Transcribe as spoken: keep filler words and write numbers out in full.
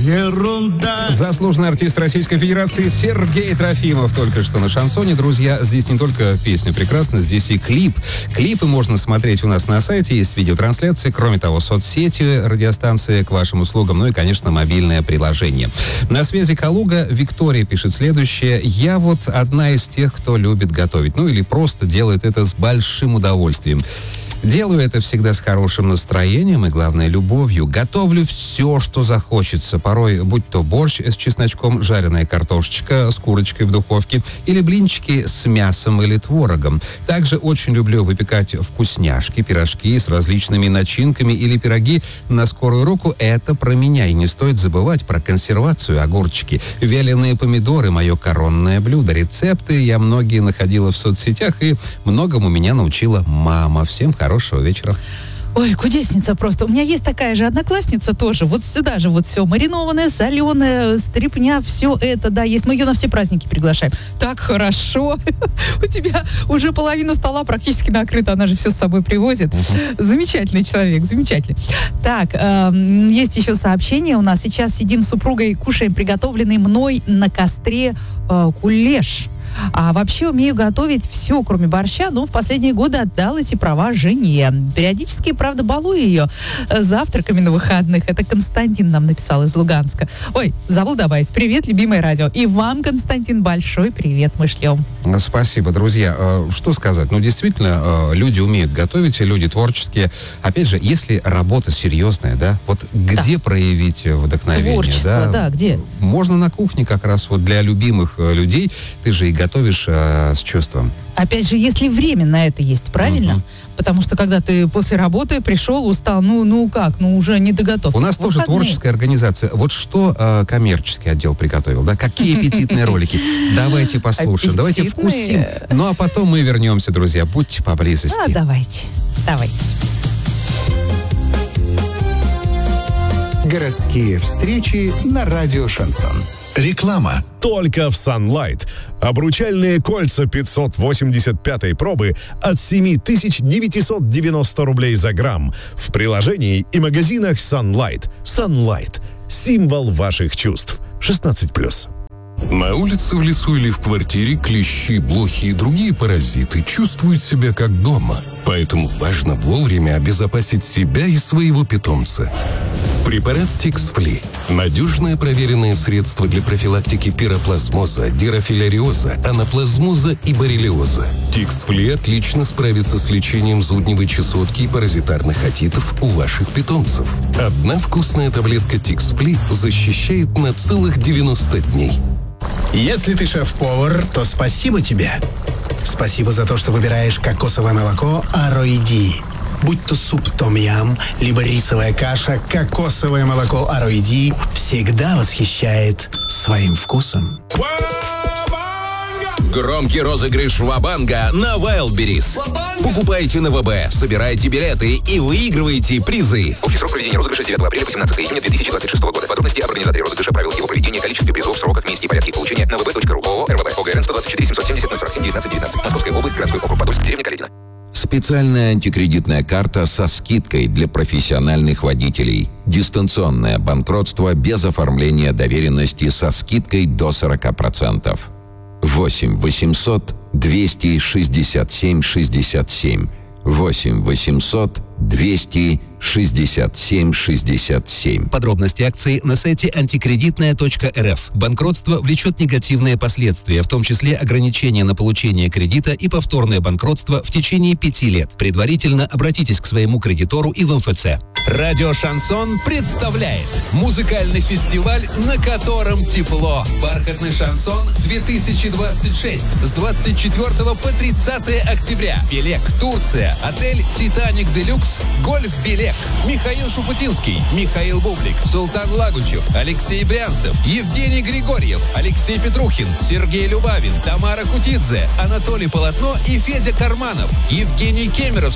ерунда. Заслуженный артист Российской Федерации Сергей Трофимов только что на шансоне. Друзья, здесь не только песня прекрасна, здесь и клип. Клипы можно смотреть у нас на сайте, есть видеотрансляции. Кроме того, соцсети, радиостанции к вашим услугам, ну и, конечно, мобильное приложение. На связи Калуга. Виктория пишет следующее. Я вот одна из тех, кто любит готовить. Ну или просто делает это с большим удовольствием. Делаю это всегда с хорошим настроением и, главное, любовью. Готовлю все, что захочется. Порой, будь то борщ с чесночком, жареная картошечка с курочкой в духовке или блинчики с мясом или творогом. Также очень люблю выпекать вкусняшки, пирожки с различными начинками или пироги на скорую руку. Это про меня. И не стоит забывать про консервацию, огурчики. Вяленые помидоры – мое коронное блюдо. Рецепты я многие находила в соцсетях, и многому меня научила мама. Всем хорошего. Хорошего вечера. Ой, кудесница просто. У меня есть такая же одноклассница тоже. Вот сюда же вот все маринованное, соленое, стрипня, все это, да, есть. Мы ее на все праздники приглашаем. Так хорошо. У тебя уже половина стола практически накрыта. Она же все с собой привозит. Замечательный человек, замечательный. Так, есть еще сообщение у нас. Сейчас сидим с супругой, кушаем приготовленный мной на костре кулеш. А вообще умею готовить все, кроме борща, но в последние годы отдал эти права жене. Периодически, правда, балую ее завтраками на выходных. Это Константин нам написал из Луганска. Ой, забыл добавить. Привет, любимое радио. И вам, Константин, большой привет мы шлем. Спасибо, друзья. Что сказать? Ну, действительно, люди умеют готовить, люди творческие. Опять же, если работа серьезная, да, вот где да. проявить вдохновение? Творчество, да? да, где? Можно на кухне как раз вот для любимых людей. Ты же и готовишь э, с чувством. Опять же, если время на это есть, правильно? Uh-huh. Потому что когда ты после работы пришел, устал, ну, ну как, ну уже не доготов. У нас тоже творческая организация. Вот что э, коммерческий отдел приготовил, да? Какие аппетитные ролики. Давайте послушаем, давайте вкусим. Ну а потом мы вернемся, друзья. Будьте поблизости. А, давайте, давайте. Городские встречи на радио Шансон. Реклама. Только в Sunlight. Обручальные кольца пятьсот восемьдесят пятой пробы от семь тысяч девятьсот девяносто рублей за грамм. В приложении и магазинах Sunlight. Sunlight. Символ ваших чувств. шестнадцать плюс. На улице, в лесу или в квартире клещи, блохи и другие паразиты чувствуют себя как дома. Поэтому важно вовремя обезопасить себя и своего питомца. Препарат Тикс-Фли. Надежное проверенное средство для профилактики пироплазмоза, дирофиляриоза, анаплазмоза и боррелиоза. Тикс-Фли отлично справится с лечением зудневой чесотки и паразитарных отитов у ваших питомцев. Одна вкусная таблетка Тикс-Фли защищает на целых девяносто дней. Если ты шеф-повар, то спасибо тебе. Спасибо за то, что выбираешь кокосовое молоко Ароиди. Будь то суп том-ям, либо рисовая каша, кокосовое молоко Ароиди всегда восхищает своим вкусом. Громкий розыгрыш Ва-банга на Wildberries. Покупайте на ВБ, собирайте билеты и выигрывайте призы. Общий срок проведения розыгрыша с девятого апреля по семнадцатого июня две тысячи двадцать шестого года. Подробности об организаторе розыгрыша, правилах его проведения, количестве призов, сроках, месте и порядке получения на вб.ру. ООО РВБ. ОГРН сто двадцать четыре семьсот семьдесят ноль сорок семь девятнадцать девятнадцать. Московская область, городской округ Подольск, деревня Каледино. Специальная антикредитная карта со скидкой для профессиональных водителей. Дистанционное банкротство без оформления доверенности со скидкой до сорок процентов. восемь восемьсот двести шестьдесят семь шестьдесят семь. восемь восемьсот двести шестьдесят семь шестьдесят семь. Подробности акции на сайте антикредитная точка эр эф. Банкротство влечет негативные последствия, в том числе ограничение на получение кредита и повторное банкротство в течение пяти лет. Предварительно обратитесь к своему кредитору и в эм эф цэ. Радио Шансон представляет музыкальный фестиваль, на котором тепло. Бархатный шансон две тысячи двадцать шесть с двадцать четвёртого по тридцатое октября. Белек, Турция, отель «Титаник Делюкс», Гольф Белек, Михаил Шуфутинский, Михаил Бублик, Султан Лагучев, Алексей Брянцев, Евгений Григорьев, Алексей Петрухин, Сергей Любавин, Тамара Кутидзе, Анатолий Полотно и Федя Карманов, Евгений Кемеров.